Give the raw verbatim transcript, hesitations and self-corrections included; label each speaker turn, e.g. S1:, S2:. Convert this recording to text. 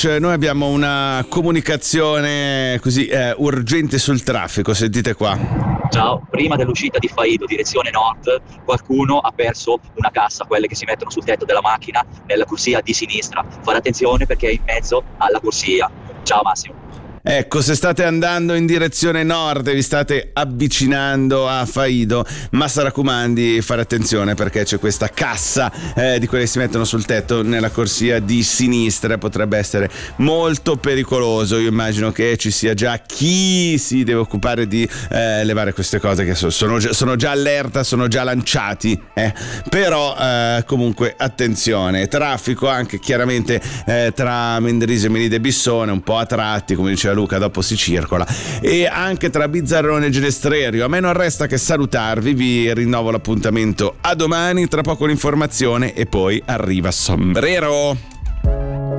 S1: Cioè, noi abbiamo una comunicazione così eh, urgente sul traffico, sentite qua.
S2: Ciao, prima dell'uscita di Faido, direzione nord, qualcuno ha perso una cassa, quelle che si mettono sul tetto della macchina, nella corsia di sinistra. Fare attenzione perché è in mezzo alla corsia. Ciao Massimo.
S1: Ecco, se state andando in direzione nord e vi state avvicinando a Faido, massa raccomandi, fare attenzione perché c'è questa cassa eh, di quelle che si mettono sul tetto nella corsia di sinistra, potrebbe essere molto pericoloso. Io immagino che ci sia già chi si deve occupare di eh, levare queste cose che sono già, sono già allerta, sono già lanciati, eh. però eh, comunque attenzione, traffico anche chiaramente eh, tra Mendrisio e Melide Bissone, un po' a tratti, come diceva Luca, dopo si circola, e anche tra Bizzarrone e Genestrerio. A me non resta che salutarvi, vi rinnovo l'appuntamento a domani, tra poco l'informazione e poi arriva Sombrero.